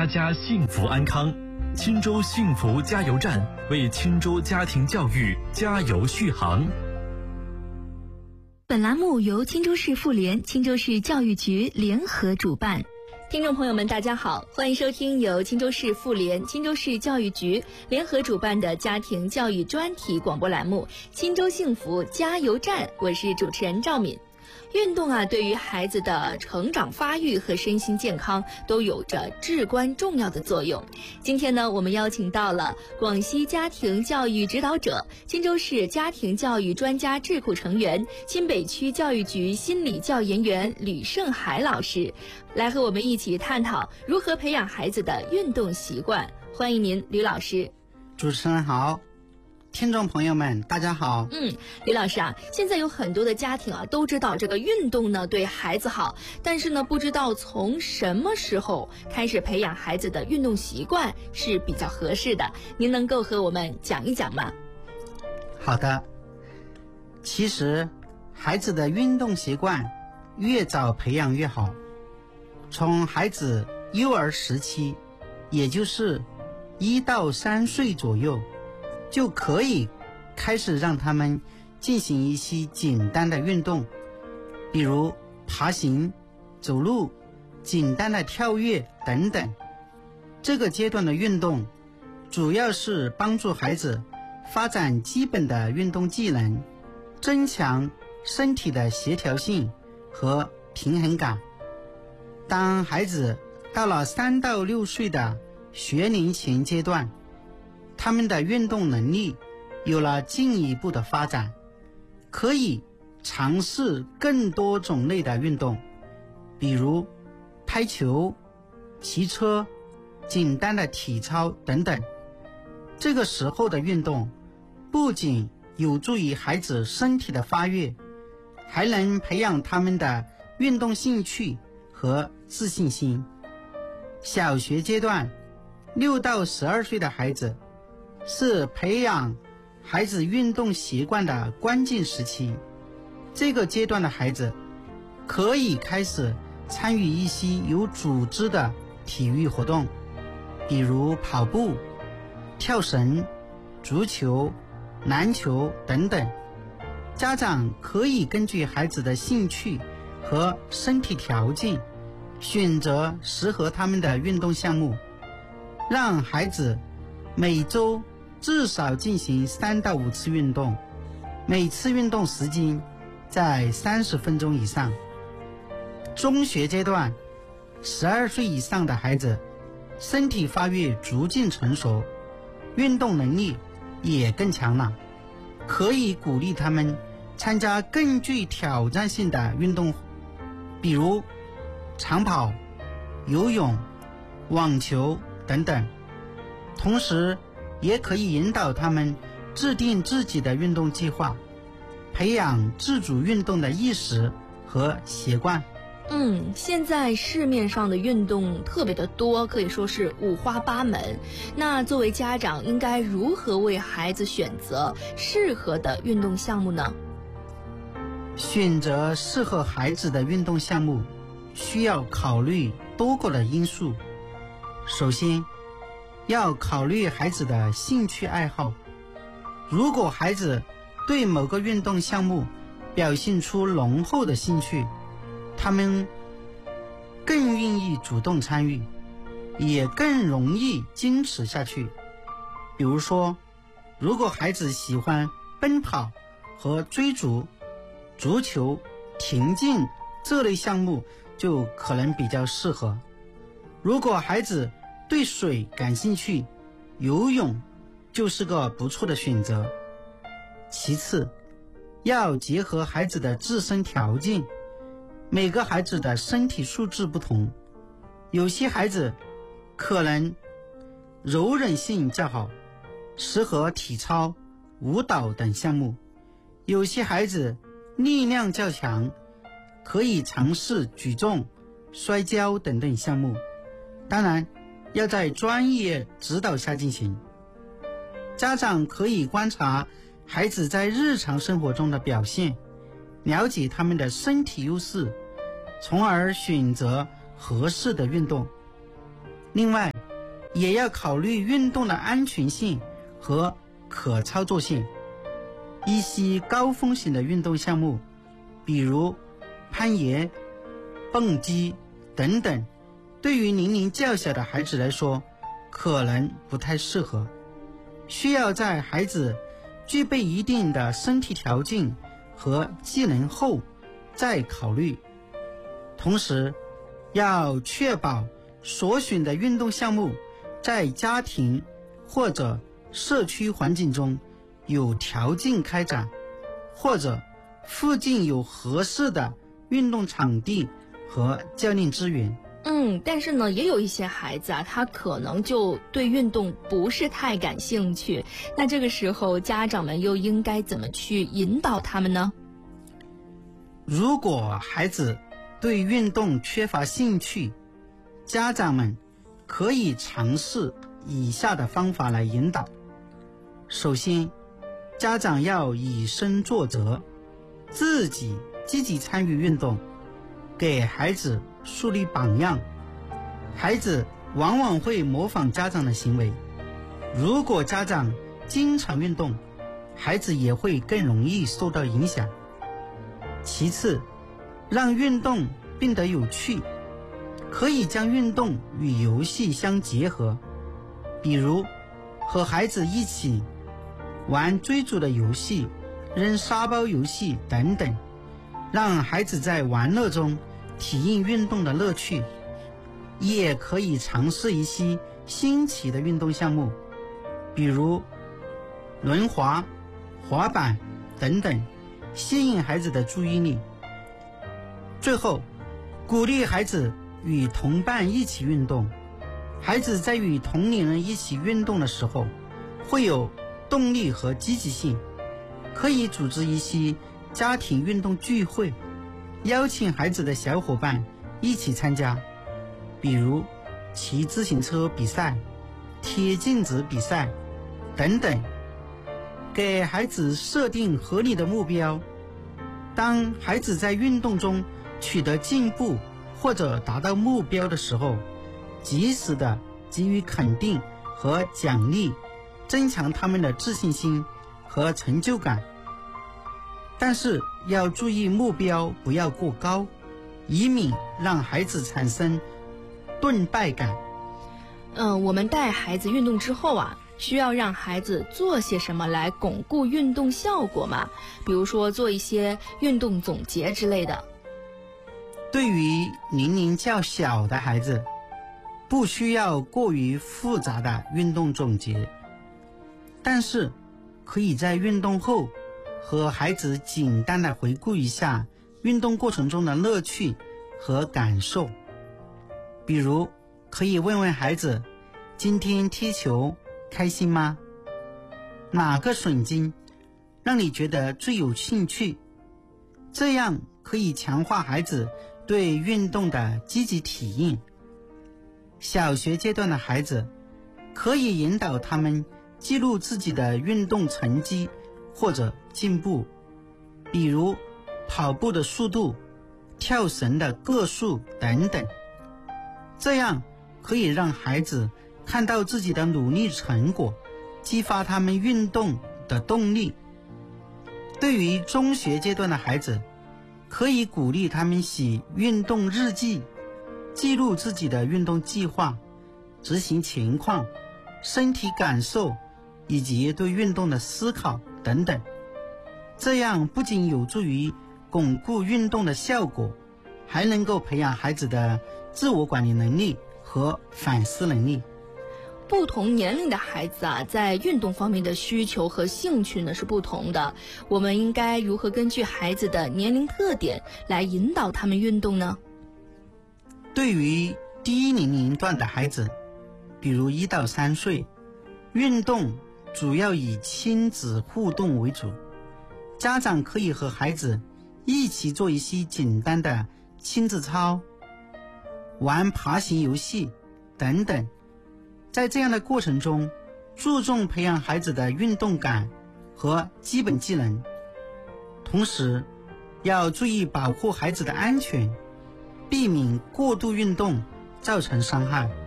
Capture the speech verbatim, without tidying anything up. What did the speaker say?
家家幸福安康。钦州幸福加油站为钦州家庭教育加油续航。 本栏目由钦州市妇联、钦州市教育局联合主办。听众朋友们，大家好，欢迎收听由钦州市妇联、钦州市教育局联合主办的家庭教育专题广播栏目《钦州幸福加油站》，我是主持人赵敏。运动啊，对于孩子的成长发育和身心健康都有着至关重要的作用。今天呢，我们邀请到了广西家庭教育指导者、钦州市家庭教育专家智库成员、钦北区教育局心理教研员吕胜海老师，来和我们一起探讨如何培养孩子的运动习惯。欢迎您，吕老师。 主持人好，听众朋友们大家好。 嗯，李老师啊，现在有很多的家庭啊都知道这个运动呢对孩子好，但是呢不知道从什么时候开始培养孩子的运动习惯是比较合适的，您能够和我们讲一讲吗？ 好的，其实孩子的运动习惯越早培养越好，从孩子幼儿时期，也就是一到三岁左右，就可以开始让他们进行一些简单的运动，比如爬行、走路、简单的跳跃等等。这个阶段的运动主要是帮助孩子发展基本的运动技能，增强身体的协调性和平衡感。当孩子到了三到六岁的学龄前阶段，他们的运动能力有了进一步的发展，可以尝试更多种类的运动，比如拍球、骑车、简单的体操等等。这个时候的运动不仅有助于孩子身体的发育，还能培养他们的运动兴趣和自信心。小学阶段，六到十二岁的孩子是培养孩子运动习惯的关键时期。这个阶段的孩子可以开始参与一些有组织的体育活动，比如跑步、跳绳、足球、篮球等等。家长可以根据孩子的兴趣和身体条件，选择适合他们的运动项目，让孩子每周至少进行三到五次运动，每次运动时间在三十分钟以上。中学阶段，十二岁以上的孩子身体发育逐渐成熟，运动能力也更强了，可以鼓励他们参加更具挑战性的运动，比如长跑、游泳、网球等等。同时也可以引导他们制定自己的运动计划，培养自主运动的意识和习惯。 嗯，现在市面上的运动特别的多，可以说是五花八门。那作为家长，应该如何为孩子选择适合的运动项目呢？ 选择适合孩子的运动项目需要考虑多个的因素。首先要考虑孩子的兴趣爱好，如果孩子对某个运动项目表现出浓厚的兴趣，他们更愿意主动参与，也更容易坚持下去。比如说，如果孩子喜欢奔跑和追逐，足球、田径这类项目就可能比较适合。如果孩子对水感兴趣，游泳就是个不错的选择。其次，要结合孩子的自身条件，每个孩子的身体素质不同，有些孩子可能柔韧性较好，适合体操、舞蹈等项目，有些孩子力量较强，可以尝试举重、摔跤等等项目，当然要在专业指导下进行。家长可以观察孩子在日常生活中的表现，了解他们的身体优势，从而选择合适的运动。另外， 也要考虑运动的安全性和可操作性。一些高风险的运动项目，比如攀岩、蹦极等等，对于年龄较小的孩子来说可能不太适合，需要在孩子具备一定的身体条件和技能后再考虑。同时要确保所选的运动项目在家庭或者社区环境中有条件开展，或者附近有合适的运动场地和教练资源。 嗯，但是呢，也有一些孩子啊，他可能就对运动不是太感兴趣。那这个时候，家长们又应该怎么去引导他们呢？ 如果孩子对运动缺乏兴趣，家长们可以尝试以下的方法来引导。首先，家长要以身作则，自己积极参与运动，给孩子树立榜样。孩子往往会模仿家长的行为，如果家长经常运动，孩子也会更容易受到影响。其次，让运动变得有趣，可以将运动与游戏相结合，比如和孩子一起玩追逐的游戏、扔沙包游戏等等，让孩子在玩乐中体验运动的乐趣。也可以尝试一些新奇的运动项目，比如轮滑、滑板等等，吸引孩子的注意力。最后，鼓励孩子与同伴一起运动。孩子在与同龄人一起运动的时候，会有动力和积极性。可以组织一些家庭运动聚会，邀请孩子的小伙伴一起参加，比如骑自行车比赛、贴镜子比赛等等。给孩子设定合理的目标，当孩子在运动中取得进步或者达到目标的时候，及时的给予肯定和奖励，增强他们的自信心和成就感。但是要注意目标不要过高，以免让孩子产生顿败感。 嗯，我们带孩子运动之后啊，需要让孩子做些什么来巩固运动效果吗？比如说做一些运动总结之类的。 对于年龄较小的孩子，不需要过于复杂的运动总结，但是可以在运动后和孩子简单的回顾一下运动过程中的乐趣和感受。比如可以问问孩子，今天踢球开心吗？哪个瞬间让你觉得最有兴趣？这样可以强化孩子对运动的积极体验。小学阶段的孩子可以引导他们记录自己的运动成绩或者进步，比如跑步的速度、跳绳的个数等等。这样可以让孩子看到自己的努力成果，激发他们运动的动力。对于中学阶段的孩子，可以鼓励他们写运动日记，记录自己的运动计划、执行情况、身体感受以及对运动的思考等等。这样不仅有助于巩固运动的效果，还能够培养孩子的自我管理能力和反思能力。 不同年龄的孩子啊，在运动方面的需求和兴趣呢是不同的。我们应该如何根据孩子的年龄特点来引导他们运动呢？ 对于低年龄段的孩子，比如一到三岁，运动主要以亲子互动为主。家长可以和孩子一起做一些简单的亲子操、玩爬行游戏等等。在这样的过程中，注重培养孩子的运动感和基本技能，同时要注意保护孩子的安全，避免过度运动造成伤害。